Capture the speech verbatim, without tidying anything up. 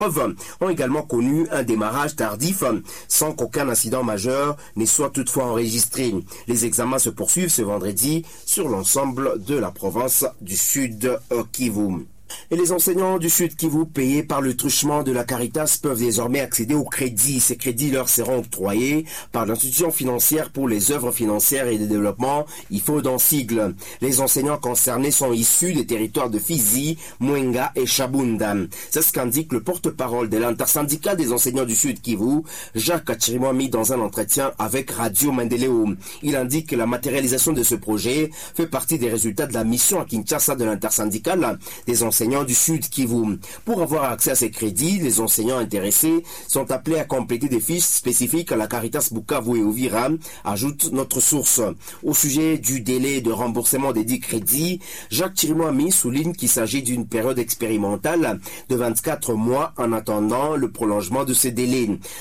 ont également connu un démarrage tardif sans qu'aucun incident majeur ne soit toutefois enregistré. Les examens se poursuivent ce vendredi sur l'ensemble de la province du Sud Kivu. Et les enseignants du Sud Kivu payés par le truchement de la Caritas peuvent désormais accéder au crédit. Ces crédits leur seront octroyés par l'institution financière pour les œuvres financières et de développement, I F O D en sigle. Les enseignants concernés sont issus des territoires de Fizi, Mwenga et Chabunda. C'est ce qu'indique le porte-parole de l'intersyndicat des enseignants du Sud Kivu, Jacques Chirimwami, dans un entretien avec Radio Mendeleo. Il indique que la matérialisation de ce projet fait partie des résultats de la mission à Kinshasa de l'intersyndicale des enseignants du Sud Kivu. Pour avoir accès à ces crédits, les enseignants intéressés sont appelés à compléter des fiches spécifiques à la Caritas Bukavu et Uvira, ajoute notre source. Au sujet du délai de remboursement des dix crédits, Jacques Chirimwami souligne qu'il s'agit d'une période expérimentale de vingt-quatre mois en attendant le prolongement de ces délais.